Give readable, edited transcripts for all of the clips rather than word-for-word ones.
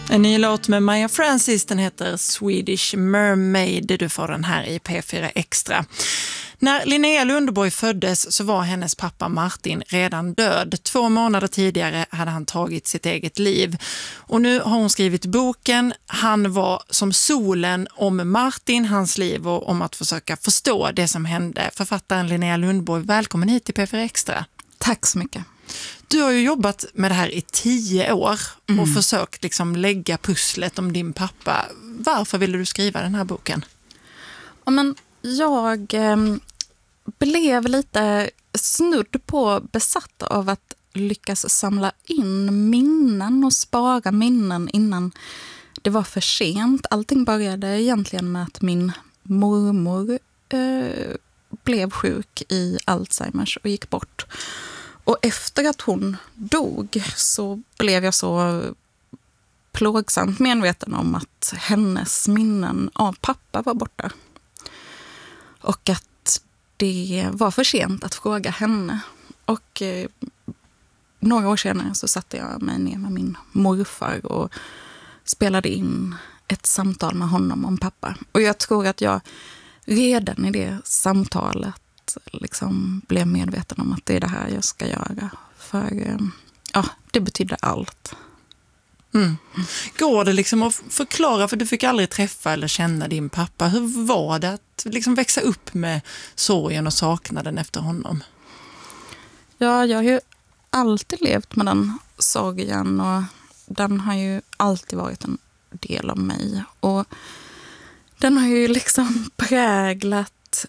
En ny låt med Maja Francis, den heter Swedish Mermaid. Du får den här i P4 Extra. När Linnea Lundborg föddes så var hennes pappa Martin redan död. 2 månader tidigare hade han tagit sitt eget liv. Och nu har hon skrivit boken Han var som solen, om Martin, hans liv och om att försöka förstå det som hände. Författaren Linnea Lundborg, välkommen hit till P4 Extra. Tack så mycket. Du har ju jobbat med det här i 10 år och försökt liksom lägga pusslet om din pappa. Varför ville du skriva den här boken? Ja, men jag blev lite snudd på besatt av att lyckas samla in minnen och spara minnen innan det var för sent. Allting började egentligen med att min mormor blev sjuk i Alzheimers och gick bort. Och efter att hon dog så blev jag så plågsamt medveten om att hennes minnen av pappa var borta. Och att det var för sent att fråga henne. Och några år senare så satte jag mig ner med min morfar och spelade in ett samtal med honom om pappa. Och jag tror att jag redan i det samtalet liksom blev medveten om att det är det här jag ska göra. För det betydde allt. Går det liksom att förklara, för du fick aldrig träffa eller känna din pappa. Hur var det att liksom växa upp med sorgen och saknaden efter honom? Ja, jag har ju alltid levt med den sorgen och den har ju alltid varit en del av mig. Och den har ju liksom präglat...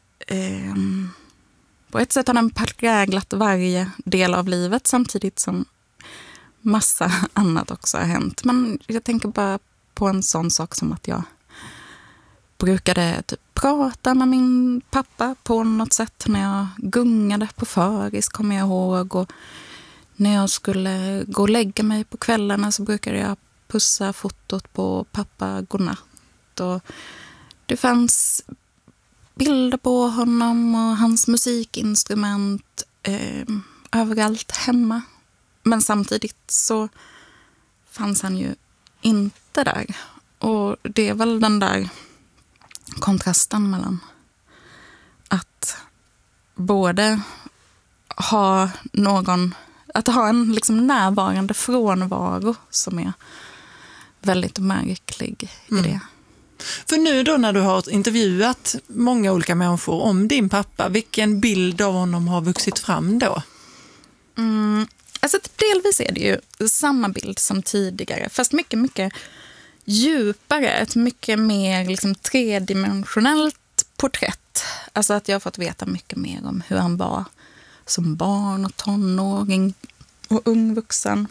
På ett sätt har den präglat varje del av livet samtidigt som massa annat också har hänt. Men jag tänker bara på en sån sak som att jag brukade typ prata med min pappa på något sätt när jag gungade på föris, kommer jag ihåg. Och när jag skulle gå och lägga mig på kvällarna så brukade jag pussa fotot på pappa godnatt. Och det fanns bilder på honom och hans musikinstrument överallt hemma. Men samtidigt så fanns han ju inte där. Och det är väl den där kontrasten mellan att både ha en liksom närvarande frånvaro som är väldigt märklig i det. För nu då när du har intervjuat många olika människor om din pappa, vilken bild av honom har vuxit fram då? Alltså delvis är det ju samma bild som tidigare, fast mycket, mycket djupare, ett mycket mer liksom tredimensionellt porträtt. Alltså att jag har fått veta mycket mer om hur han var som barn och tonåring och ungvuxen.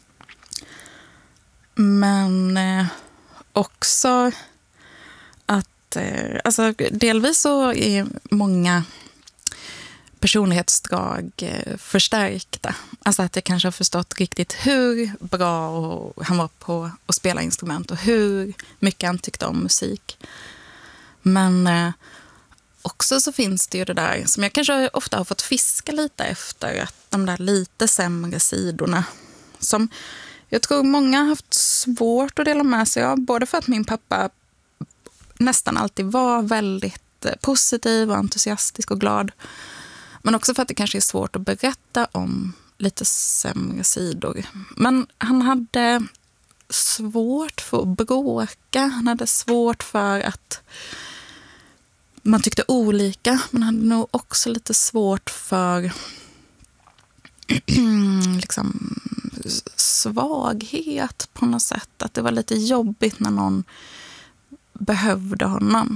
Men också att alltså delvis så är många personlighetsdrag förstärkta. Alltså att jag kanske har förstått riktigt hur bra han var på att spela instrument och hur mycket han tyckte om musik. Men också så finns det ju det där som jag kanske ofta har fått fiska lite efter, att de där lite sämre sidorna som jag tror många har haft svårt att dela med sig av, både för att min pappa nästan alltid var väldigt positiv och entusiastisk och glad. Men också för att det kanske är svårt att berätta om lite sämre sidor. Men han hade svårt för att bråka. Han hade svårt för att man tyckte olika. Men han hade nog också lite svårt för liksom svaghet på något sätt. Att det var lite jobbigt när någon behövde honom.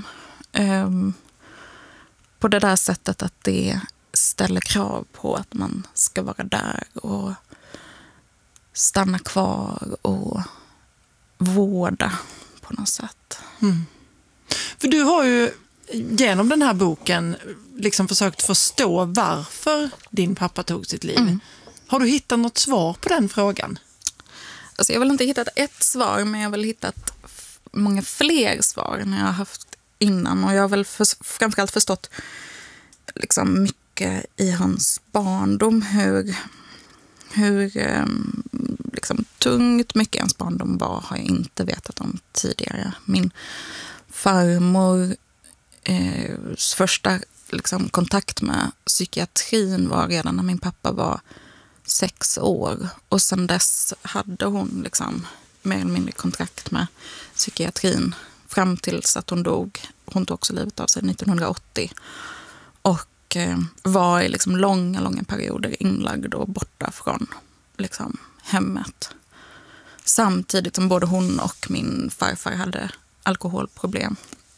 På det där sättet att det ställer krav på att man ska vara där och stanna kvar och vårda på något sätt. För du har ju genom den här boken liksom försökt förstå varför din pappa tog sitt liv. Har du hittat något svar på den frågan? Alltså jag har väl inte hittat ett svar, men jag har väl hittat många fler svar än jag har haft innan. Och jag har väl framförallt förstått liksom mycket i hans barndom, hur liksom tungt mycket ens barndom var har jag inte vetat om tidigare. Min farmor första liksom, kontakt med psykiatrin var redan när min pappa var 6 år. Och sen dess hade hon liksom, mer eller mindre kontrakt med psykiatrin fram tills att hon dog. Hon tog också livet av sig 1980. Och var i liksom långa perioder inlagd och borta från liksom, hemmet. Samtidigt som både hon och min farfar hade alkoholproblem.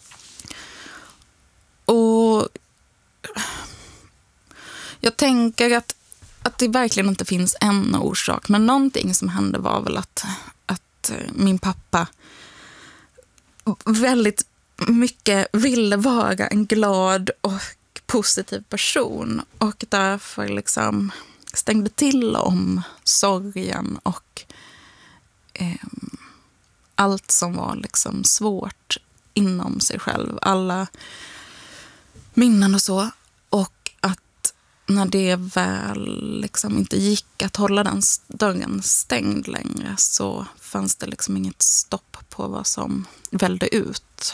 Och jag tänker att det verkligen inte finns en orsak. Men någonting som hände var väl att min pappa väldigt mycket ville vara en glad och positiv person. Och därför liksom stängde till om sorgen och allt som var liksom svårt inom sig själv. Alla minnen och så. Och att när det väl liksom inte gick att hålla den dörren stängd längre så fanns det liksom inget stopp på vad som vällde ut.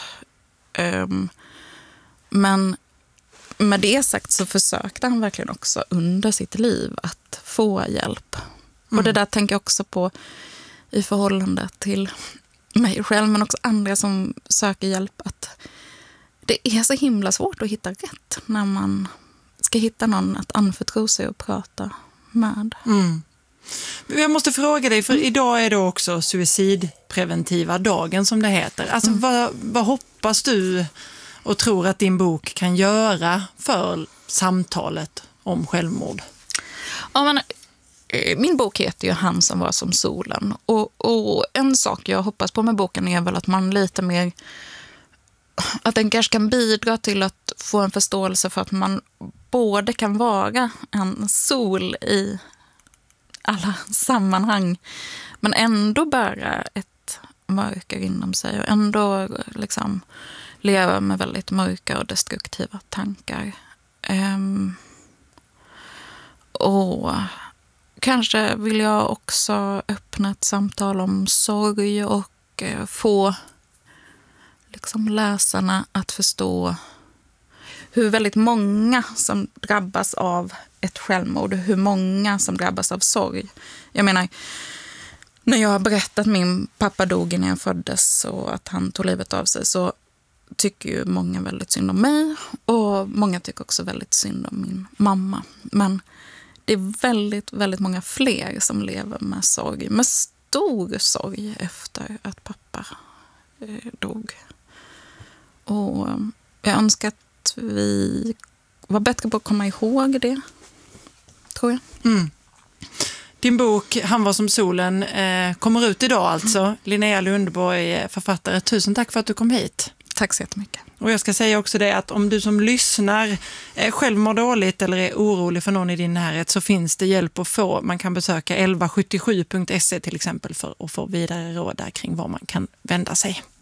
Men med det sagt så försökte han verkligen också under sitt liv att få hjälp. Och det där tänker jag också på i förhållande till mig själv men också andra som söker hjälp, att det är så himla svårt att hitta rätt när man ska hitta någon att anförtro sig och prata med. Jag måste fråga dig, för idag är det också suicidpreventiva dagen som det heter. Alltså vad hoppas du och tror att din bok kan göra för samtalet om självmord? Ja, men min bok heter ju Han som var som solen. Och en sak jag hoppas på med boken är väl att man lite mer, att den kanske kan bidra till att få en förståelse för att man både kan vara en sol i alla sammanhang men ändå bära ett mörker inom sig och ändå liksom leva med väldigt mörka och destruktiva tankar. Och kanske vill jag också öppna ett samtal om sorg och få liksom läsarna att förstå hur väldigt många som drabbas av ett självmord, hur många som drabbas av sorg. Jag menar, när jag har berättat att min pappa dog när jag föddes och att han tog livet av sig så tycker ju många väldigt synd om mig och många tycker också väldigt synd om min mamma. Men det är väldigt, väldigt många fler som lever med sorg, med stor sorg efter att pappa dog. Och jag önskar att vi var bättre på att komma ihåg det, tror jag. Din bok Han var som solen kommer ut idag alltså. Linnea Lundborg, författare. Tusen tack för att du kom hit. Tack så jättemycket. Och jag ska säga också det att om du som lyssnar själv mår dåligt eller är orolig för någon i din närhet så finns det hjälp att få. Man kan besöka 1177.se till exempel för att få vidare råd där kring var man kan vända sig.